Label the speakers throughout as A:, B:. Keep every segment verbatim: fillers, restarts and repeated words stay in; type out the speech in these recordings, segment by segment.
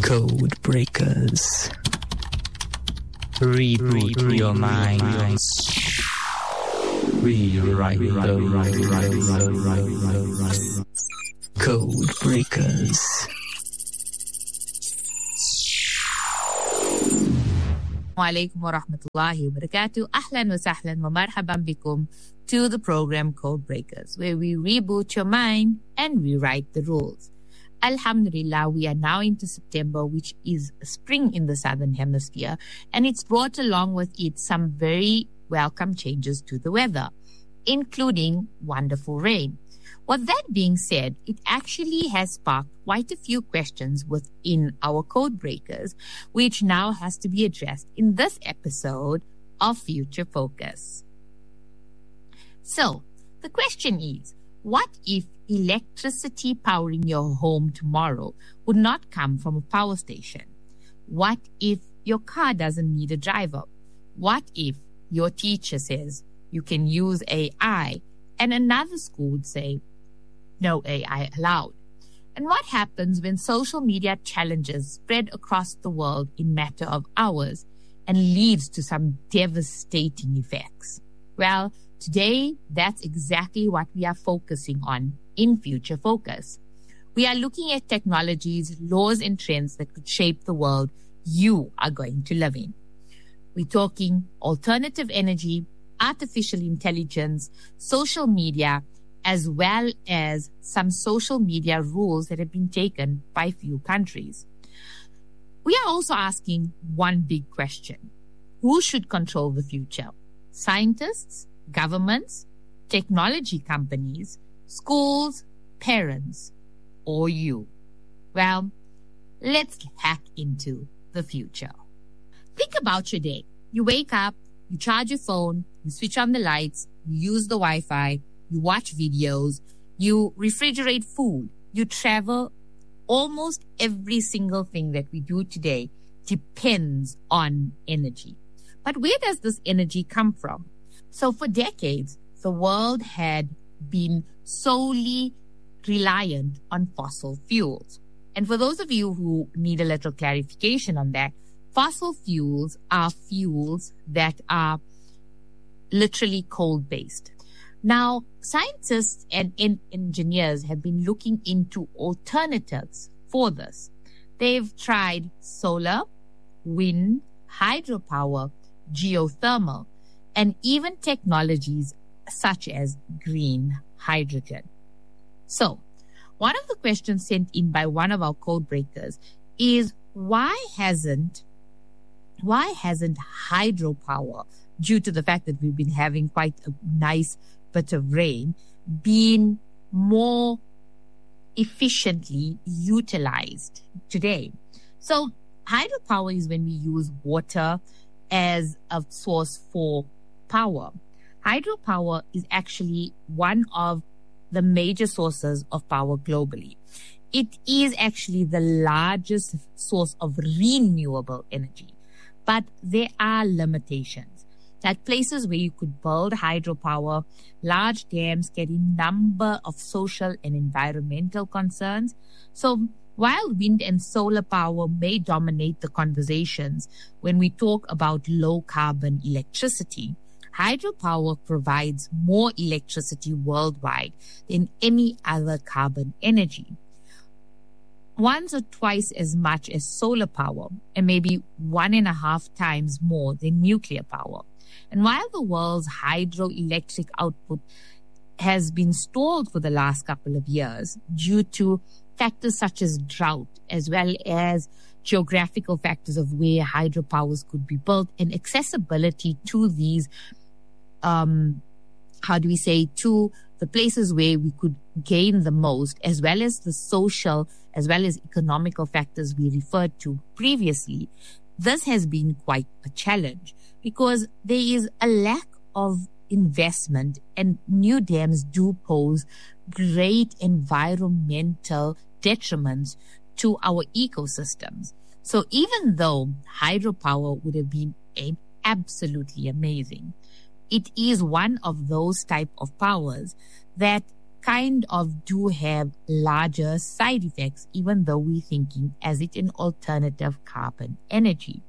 A: Code breakers.
B: Reboot your mind. Rewrite the
A: Code breakers.
C: Alaikum wa rahmatullahi wa barakatuh. Ahlan wa sahlan wa marhaban bikum to the program Code Breakers, where we reboot your mind and rewrite the rules. Alhamdulillah, we are now into September, which is spring in the southern hemisphere, and it's brought along with it some very welcome changes to the weather, including wonderful rain. With that being said, it actually has sparked quite a few questions within our code breakers, which now has to be addressed in this episode of Future Focus. So, the question is, what if electricity powering your home tomorrow would not come from a power station? What if your car doesn't need a driver? What if your teacher says you can use A I and another school would say, no A I allowed? And what happens when social media challenges spread across the world in matter of hours and leads to some devastating effects? Well, today, that's exactly what we are focusing on in Future Focus. We are looking at technologies, laws, and trends that could shape the world you are going to live in. We're talking alternative energy, artificial intelligence, social media, as well as some social media rules that have been taken by few countries. We are also asking one big question. Who should control the future? Scientists, governments, technology companies, schools, parents, or you? Well, let's hack into the future. Think about your day. You wake up, you charge your phone, you switch on the lights, you use the Wi-Fi, you watch videos, you refrigerate food, you travel. Almost every single thing that we do today depends on energy. But where does this energy come from? So for decades, the world had been solely reliant on fossil fuels. And for those of you who need a little clarification on that, fossil fuels are fuels that are literally coal-based. Now, scientists and en- engineers have been looking into alternatives for this. They've tried solar, wind, hydropower, geothermal, and even technologies such as green hydrogen. So, one of the questions sent in by one of our code breakers is why hasn't why hasn't hydropower, due to the fact that we've been having quite a nice bit of rain, been more efficiently utilized today? So, hydropower is when we use water as a source for power. Hydropower is actually one of the major sources of power globally. It is actually the largest source of renewable energy, but there are limitations. Like places where you could build hydropower, large dams carry a number of social and environmental concerns. So while wind and solar power may dominate the conversations when we talk about low carbon electricity, hydropower provides more electricity worldwide than any other carbon energy. Once or twice as much as solar power, and maybe one and a half times more than nuclear power. And while the world's hydroelectric output has been stalled for the last couple of years due to factors such as drought, as well as geographical factors of where hydropowers could be built and accessibility to these, um, how do we say, to the places where we could gain the most, as well as the social, as well as economical factors we referred to previously, this has been quite a challenge because there is a lack of investment, and new dams do pose great environmental detriments to our ecosystems. So even though hydropower would have been a, absolutely amazing, it is one of those type of powers that kind of do have larger side effects, even though we're thinking as it an alternative carbon energy.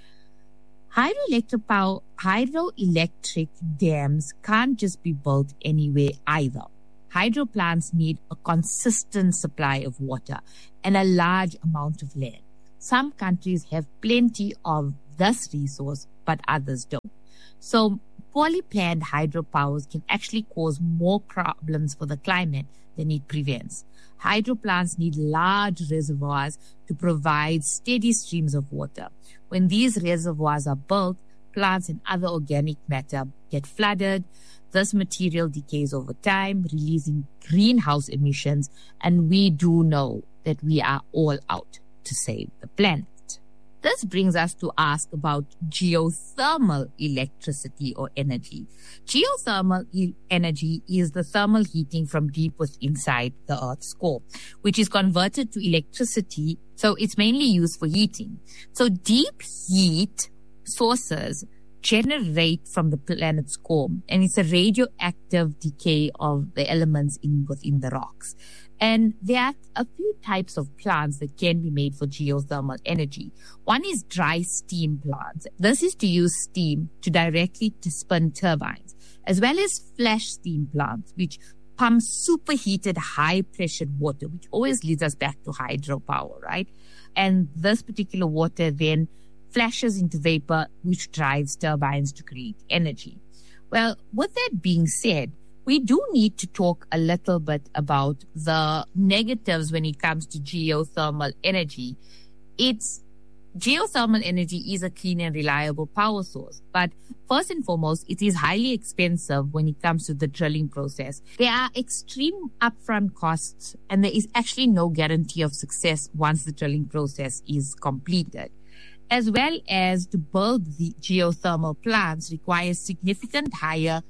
C: Hydroelectric power, hydroelectric dams can't just be built anywhere either. Hydro plants need a consistent supply of water and a large amount of land. Some countries have plenty of this resource, but others don't. So poorly planned hydropowers can actually cause more problems for the climate than it prevents. Hydro plants need large reservoirs to provide steady streams of water. When these reservoirs are built, plants and other organic matter get flooded. This material decays over time, releasing greenhouse emissions, and we do know that we are all out to save the planet. This brings us to ask about geothermal electricity or energy. Geothermal e- energy is the thermal heating from deep within inside the Earth's core, which is converted to electricity, so it's mainly used for heating. So deep heat sources generate from the planet's core, and it's a radioactive decay of the elements in within the rocks. And there are a few types of plants that can be made for geothermal energy. One is dry steam plants. This is to use steam to directly to spin turbines, as well as flash steam plants, which pump superheated high-pressured water, which always leads us back to hydropower, right? And this particular water then flashes into vapor, which drives turbines to create energy. Well, with that being said, we do need to talk a little bit about the negatives when it comes to geothermal energy. It's geothermal energy is a clean and reliable power source, but first and foremost, it is highly expensive when it comes to the drilling process. There are extreme upfront costs, and there is actually no guarantee of success once the drilling process is completed. As well as to build the geothermal plants requires significant higher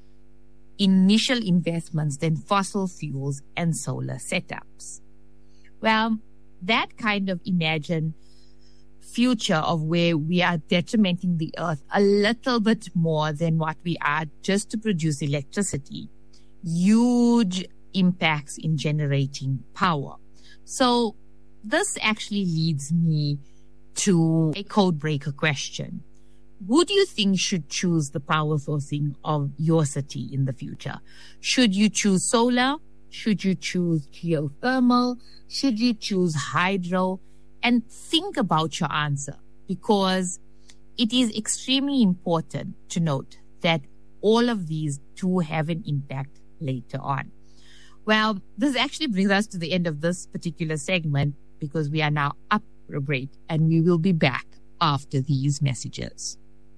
C: initial investments than fossil fuels and solar setups. Well, that kind of imagine future of where we are detrimenting the earth a little bit more than what we are just to produce electricity. Huge impacts in generating power. So this actually leads me to a code breaker question. Who do you think should choose the power sourcing of your city in the future? Should you choose solar? Should you choose geothermal? Should you choose hydro? And think about your answer, because it is extremely important to note that all of these do have an impact later on. Well, this actually brings us to the end of this particular segment, because we are now up for a break, and we will be back after these messages.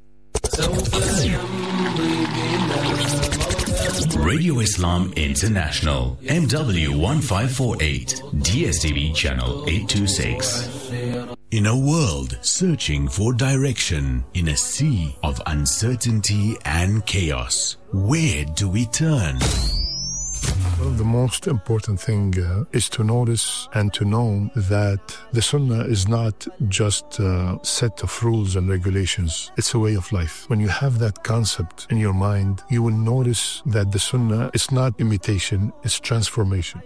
D: Radio Islam International, M W one five four eight, D S T V channel eight two six. In a world searching for direction, in a sea of uncertainty and chaos, where do we turn?
E: Well, the most important thing uh, is to notice and to know that the Sunnah is not just a set of rules and regulations. It's a way of life. When you have that concept in your mind, you will notice that the Sunnah is not imitation, it's transformation.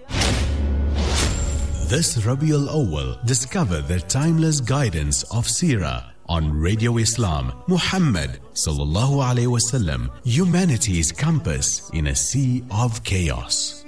D: This Rabiul Awwal, discover the timeless guidance of Seerah on Radio Islam. Muhammad sallallahu alaihi wasallam, humanity's compass in a sea of chaos.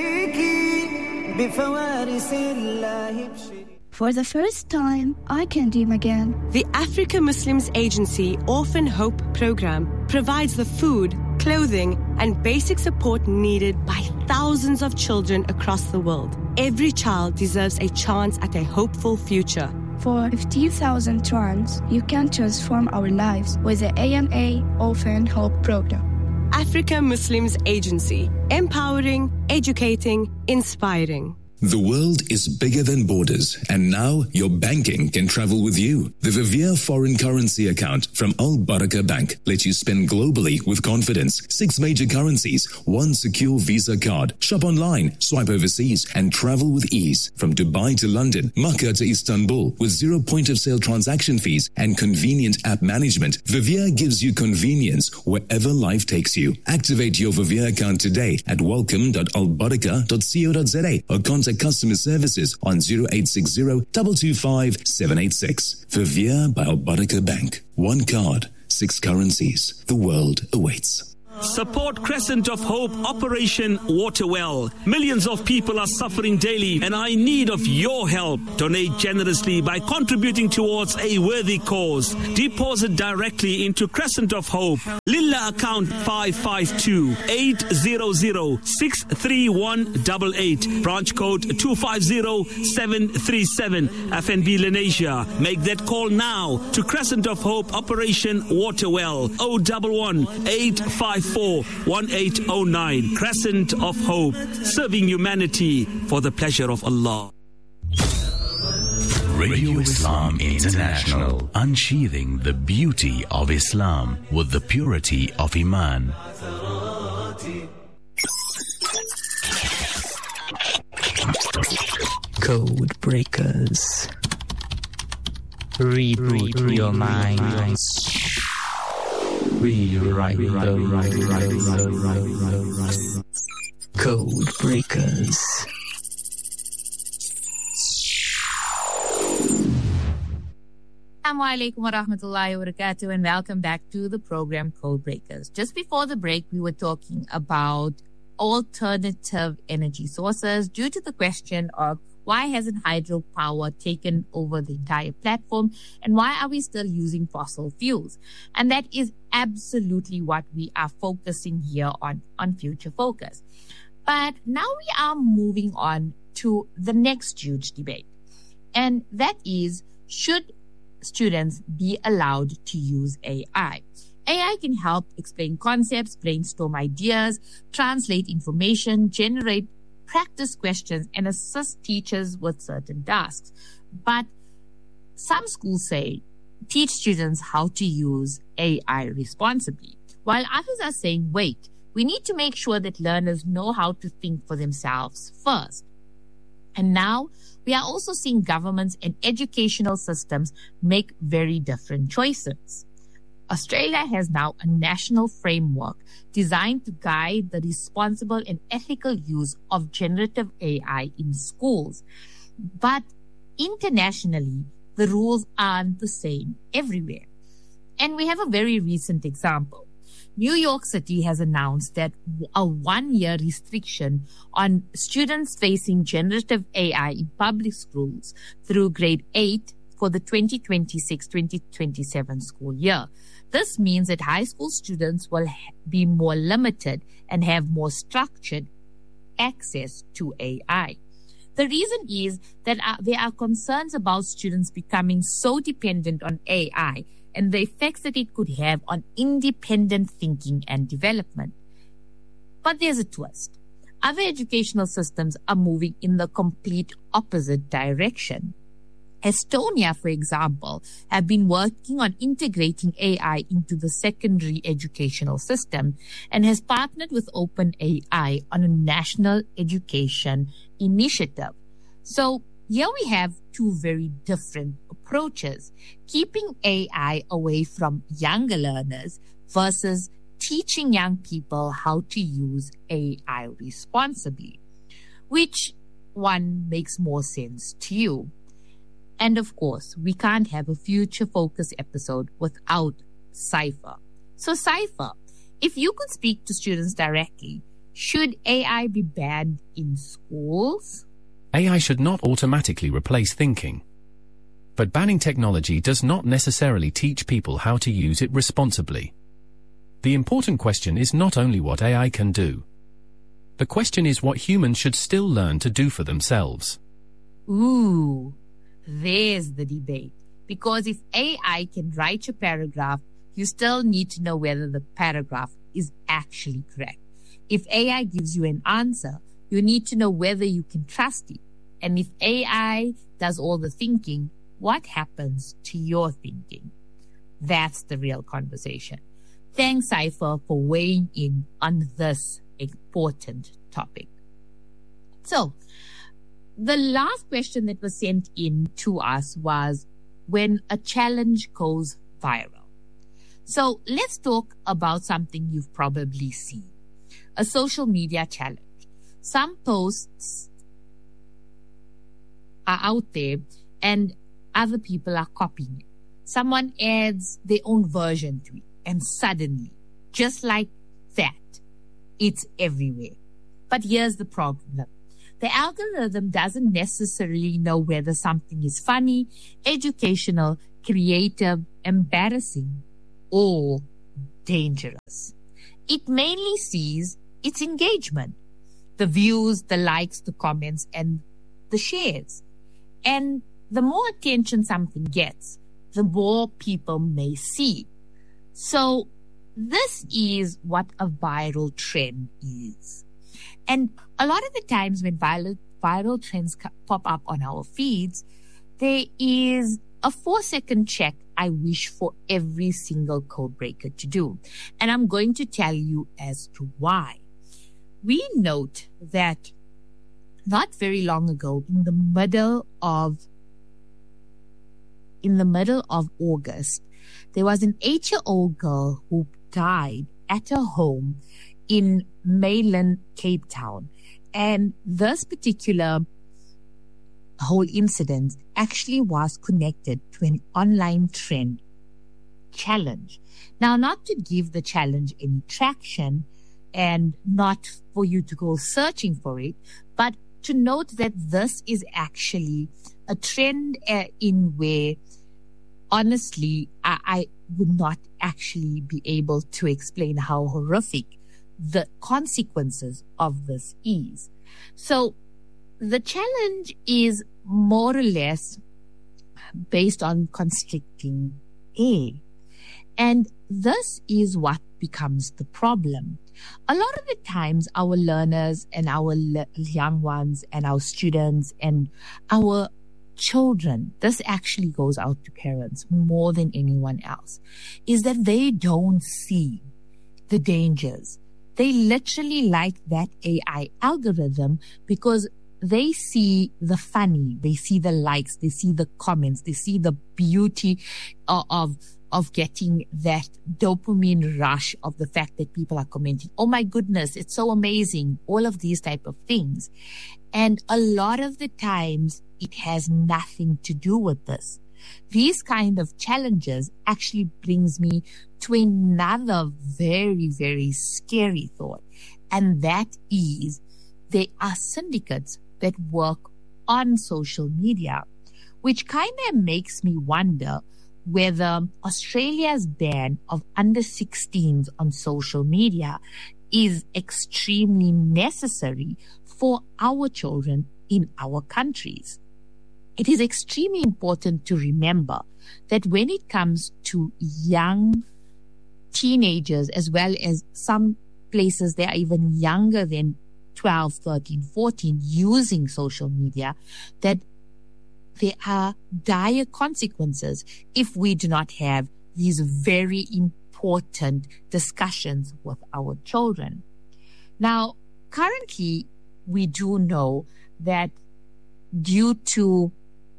F: For the first time, I can dream again.
G: The Africa Muslims Agency Orphan Hope Program provides the food, clothing, and basic support needed by thousands of children across the world. Every child deserves a chance at a hopeful future.
F: For fifteen thousand trans, you can transform our lives with the A M A Orphan Hope Program.
G: Africa Muslims Agency, empowering, educating, inspiring.
H: The world is bigger than borders, and now your banking can travel with you. The Vivier foreign currency account from Al Barakah Bank lets you spend globally with confidence. Six major currencies, one secure Visa card. Shop online, swipe overseas, and travel with ease. From Dubai to London, Makkah to Istanbul, with zero point of sale transaction fees and convenient app management, Vivier gives you convenience wherever life takes you. Activate your Vivier account today at welcome dot al barakah dot co dot za or contact customer services on zero eight six zero, two two five, seven eight six. Vivier by Al Barakah Bank. One card, six currencies. The world awaits.
I: Support Crescent of Hope Operation Waterwell. Millions of people are suffering daily and are in need of your help. Donate generously by contributing towards a worthy cause. Deposit directly into Crescent of Hope. Lilla account five five two, eight zero zero, six three one eight eight. Branch code two five zero, seven three seven. F N B Lenasia. Make that call now to Crescent of Hope Operation Waterwell. zero one one, eight five four, one eight zero nine. Crescent of Hope, serving humanity for the pleasure of Allah.
D: Radio Islam International, unsheathing the beauty of Islam with the purity of Iman.
A: Code Breakers.
B: Reboot, Reboot your mind. mind. Rewrite the road.
A: Code Breakers.
C: Assalamu alaikum wa rahmatullahi wa barakatuh, and welcome back to the program Code Breakers. Just before the break, we were talking about alternative energy sources due to the question of why hasn't hydropower taken over the entire platform, and why are we still using fossil fuels? And that is absolutely what we are focusing here on, on Future Focus. But now we are moving on to the next huge debate, and that is, should students be allowed to use A I? A I can help explain concepts, brainstorm ideas, translate information, generate practice questions, and assist teachers with certain tasks. But some schools say teach students how to use A I responsibly, while others are saying, wait, we need to make sure that learners know how to think for themselves first. And now we are also seeing governments and educational systems make very different choices. Australia has now a national framework designed to guide the responsible and ethical use of generative A I in schools. But internationally, the rules aren't the same everywhere. And we have a very recent example. New York City has announced that a one-year restriction on students facing generative A I in public schools through grade eight for the twenty twenty-six twenty twenty-seven school year. This means that high school students will be more limited and have more structured access to A I. The reason is that uh, there are concerns about students becoming so dependent on A I and the effects that it could have on independent thinking and development. But there's a twist. Other educational systems are moving in the complete opposite direction. Estonia, for example, have been working on integrating A I into the secondary educational system and has partnered with OpenAI on a national education initiative. So here we have two very different approaches, keeping A I away from younger learners versus teaching young people how to use A I responsibly. Which one makes more sense to you? And of course, we can't have a Future Focus episode without Cypher. So Cypher, if you could speak to students directly, should A I be banned in schools?
J: A I should not automatically replace thinking. But banning technology does not necessarily teach people how to use it responsibly. The important question is not only what A I can do. The question is what humans should still learn to do for themselves.
C: Ooh. There's the debate. Because if A I can write your paragraph, you still need to know whether the paragraph is actually correct. If A I gives you an answer, you need to know whether you can trust it. And if A I does all the thinking, what happens to your thinking? That's the real conversation. Thanks, Cypher, for weighing in on this important topic. So, the last question that was sent in to us was when a challenge goes viral. So, let's talk about something you've probably seen. A social media challenge. Some posts are out there and other people are copying it. Someone adds their own version to it, and suddenly, just like that, it's everywhere. But here's the problem. The algorithm doesn't necessarily know whether something is funny, educational, creative, embarrassing, or dangerous. It mainly sees its engagement, the views, the likes, the comments, and the shares. And the more attention something gets, the more people may see. So this is what a viral trend is. And a lot of the times when viral, viral trends pop up on our feeds, there is a four second check I wish for every single code breaker to do. And I'm going to tell you as to why. We note that not very long ago, in the middle of in the middle of August, there was an eight-year-old girl who died at her home in mainland Cape Town. And this particular whole incident actually was connected to an online trend challenge. Now, not to give the challenge any traction and not for you to go searching for it, but to note that this is actually a trend uh, in where, honestly, I, I would not actually be able to explain how horrific the consequences of this is. So the challenge is more or less based on constricting air. And this is what becomes the problem. A lot of the times our learners and our le- young ones and our students and our children, this actually goes out to parents more than anyone else, is that they don't see the dangers. They literally like that A I algorithm because they see the funny, they see the likes, they see the comments, they see the beauty of, of, of getting that dopamine rush of the fact that people are commenting, oh my goodness, it's so amazing, all of these type of things. And a lot of the times it has nothing to do with this. These kind of challenges actually brings me to another very, very scary thought. And that is there are syndicates that work on social media, which kind of makes me wonder whether Australia's ban of under sixteens on social media is extremely necessary for our children in our countries. It is extremely important to remember that when it comes to young teenagers, as well as some places they are even younger than twelve, thirteen, fourteen, using social media, that there are dire consequences if we do not have these very important discussions with our children. Now, currently, we do know that due to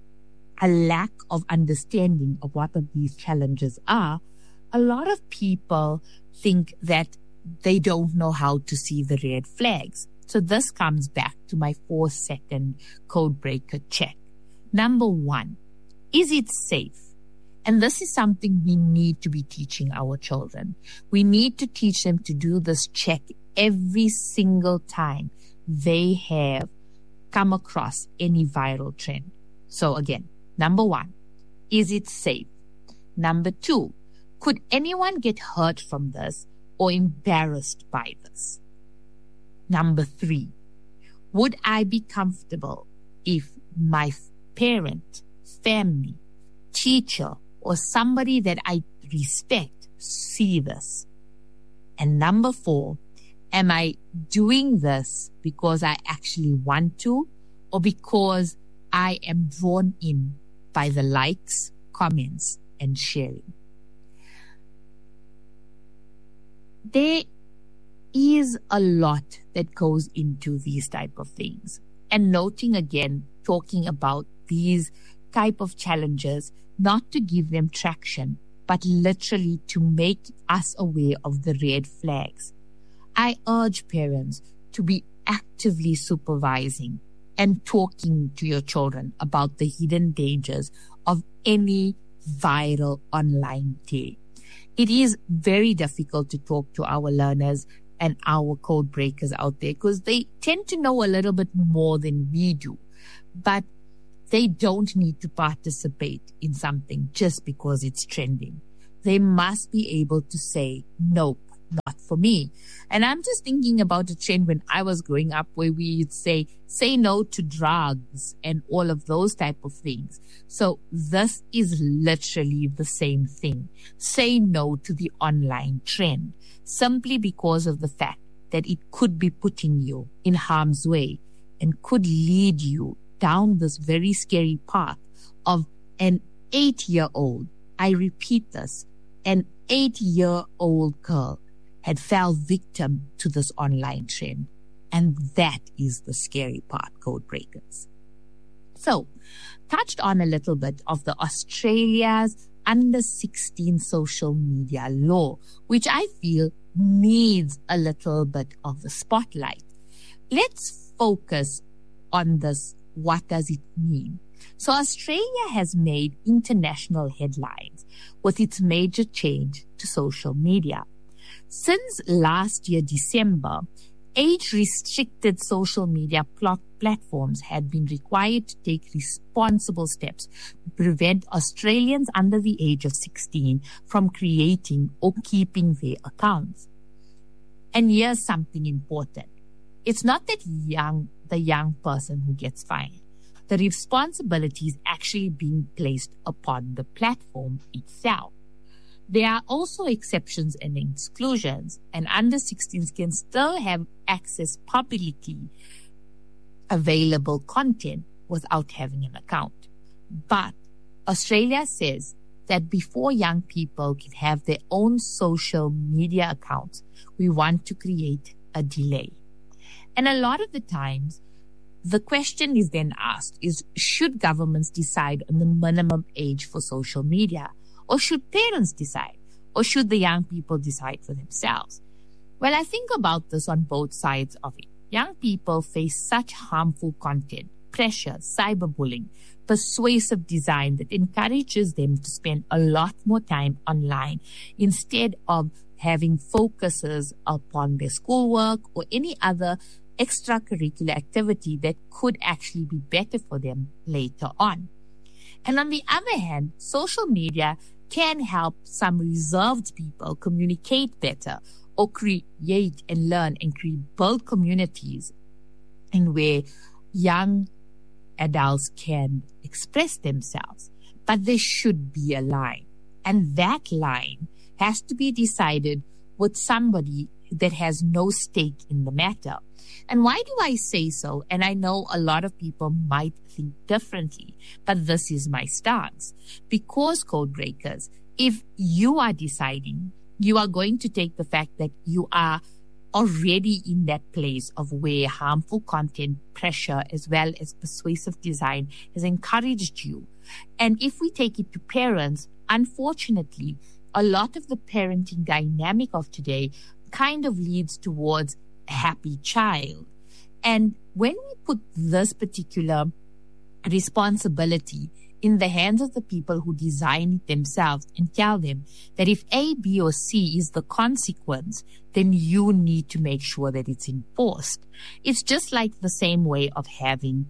C: a lack of understanding of what these challenges are, a lot of people think that they don't know how to see the red flags. So this comes back to my four second code breaker check. Number one, is it safe? And this is something we need to be teaching our children. We need to teach them to do this check every single time they have come across any viral trend. So again, number one, is it safe? Number two, could anyone get hurt from this or embarrassed by this? Number three, would I be comfortable if my parent, family, teacher, or somebody that I respect see this? And number four, am I doing this because I actually want to, or because I am drawn in by the likes, comments, and sharing. There is a lot that goes into these type of things. And noting again, talking about these type of challenges, not to give them traction, but literally to make us aware of the red flags. I urge parents to be actively supervising and talking to your children about the hidden dangers of any viral online day. It is very difficult to talk to our learners and our code breakers out there because they tend to know a little bit more than we do, but they don't need to participate in something just because it's trending. They must be able to say, nope, not for me. And I'm just thinking about a trend when I was growing up where we'd say, say no to drugs and all of those type of things. So this is literally the same thing. Say no to the online trend simply because of the fact that it could be putting you in harm's way and could lead you down this very scary path of an eight-year-old. I repeat this, an eight-year-old girl had fell victim to this online trend. And that is the scary part, code breakers. So, touched on a little bit of the Australia's under sixteen social media law, which I feel needs a little bit of the spotlight. Let's focus on this. What does it mean? So Australia has made international headlines with its major change to social media. Since last year, December, age-restricted social media pl- platforms had been required to take responsible steps to prevent Australians under the age of sixteen from creating or keeping their accounts. And here's something important. It's not that young, the young person who gets fined. The responsibility is actually being placed upon the platform itself. There are also exceptions and exclusions, and under sixteens can still have access publicly available content without having an account. But Australia says that before young people can have their own social media accounts, we want to create a delay. And a lot of the times, the question is then asked is, should governments decide on the minimum age for social media? Or should parents decide? Or should the young people decide for themselves? Well, I think about this on both sides of it. Young people face such harmful content, pressure, cyberbullying, persuasive design that encourages them to spend a lot more time online instead of having focuses upon their schoolwork or any other extracurricular activity that could actually be better for them later on. And on the other hand, social media can help some reserved people communicate better or create and learn and create, build communities in where young adults can express themselves. But there should be a line. And that line has to be decided with somebody that has no stake in the matter. And why do I say so? And I know a lot of people might think differently, but this is my stance. Because, code breakers, if you are deciding, you are going to take the fact that you are already in that place of where harmful content, pressure, as well as persuasive design has encouraged you. And if we take it to parents, unfortunately, a lot of the parenting dynamic of today kind of leads towards a happy child. And when we put this particular responsibility in the hands of the people who design it themselves and tell them that if A, B, or C is the consequence, then you need to make sure that it's enforced. It's just like the same way of having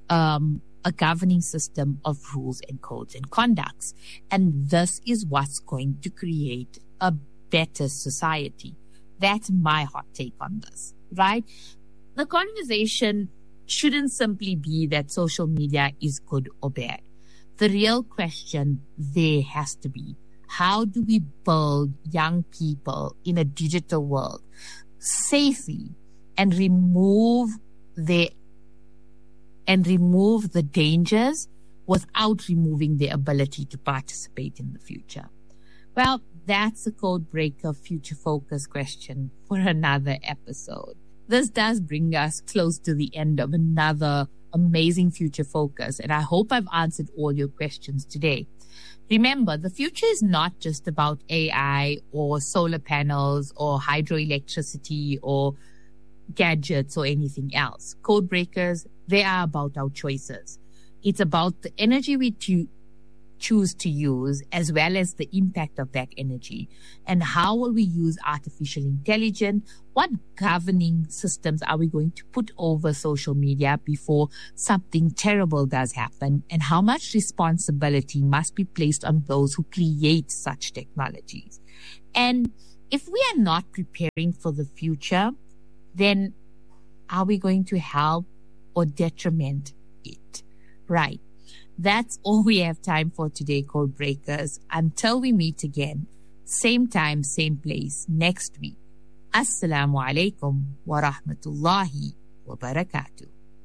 C: um, a governing system of rules and codes and conducts. And this is what's going to create a better society. That's my hot take on this, right? The conversation shouldn't simply be that social media is good or bad. The real question there has to be, how do we build young people in a digital world safely and remove their and remove the dangers without removing their ability to participate in the future? Well, that's a code breaker future focus question for another episode. This does bring us close to the end of another amazing future focus, and I hope I've answered all your questions today. Remember, the future is not just about A I or solar panels or hydroelectricity or gadgets or anything else. Code breakers, they are about our choices. It's about the energy we cho- choose to use, as well as the impact of that energy. And how will we use artificial intelligence? What governing systems are we going to put over social media before something terrible does happen? And how much responsibility must be placed on those who create such technologies? And if we are not preparing for the future, then are we going to help or detriment it? Right. That's all we have time for today, Code Breakers. Until we meet again, same time, same place, next week. Assalamu alaikum wa rahmatullahi wa barakatuh.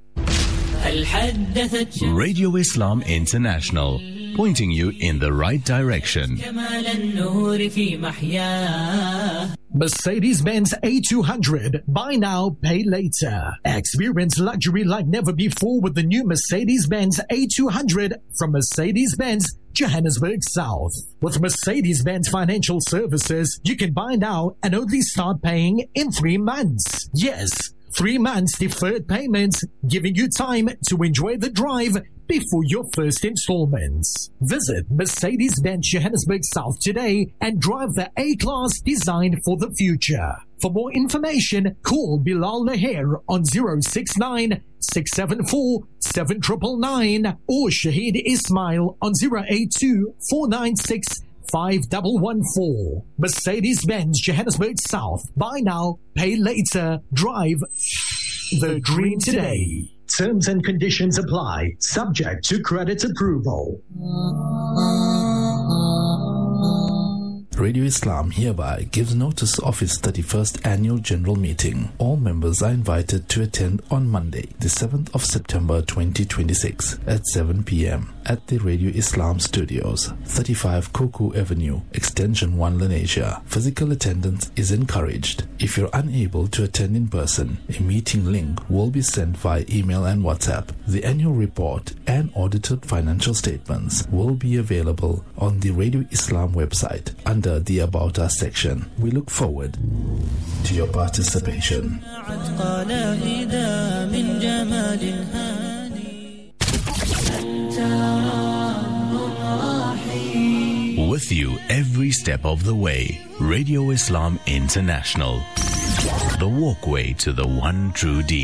D: Radio Islam International, pointing you in the right direction.
K: Mercedes-Benz A two hundred. Buy now, pay later. Experience luxury like never before with the new Mercedes-Benz A two hundred from Mercedes-Benz Johannesburg South. With Mercedes-Benz Financial Services, you can buy now and only start paying in three months. Yes, three months deferred payments, giving you time to enjoy the drive before your first installments. Visit Mercedes-Benz Johannesburg South today and drive the A-Class designed for the future. For more information, call Bilal Laher on zero six nine, six seven four, seven nine nine nine or Shahid Ismail on zero eight two, four nine six, five one one four. Mercedes-Benz Johannesburg South. Buy now, pay later, drive the dream today. Terms and conditions apply, subject to credit approval.
L: Radio Islam hereby gives notice of its thirty-first Annual General Meeting. All members are invited to attend on Monday, the seventh of September twenty twenty-six at seven p.m. at the Radio Islam Studios, thirty-five Koku Avenue, Extension one, Lenasia. Physical attendance is encouraged. If you're unable to attend in person, a meeting link will be sent via email and WhatsApp. The annual report and audited financial statements will be available on the Radio Islam website under the About Us section. We look forward to your participation.
D: With you every step of the way, Radio Islam International. The walkway to the one true deen.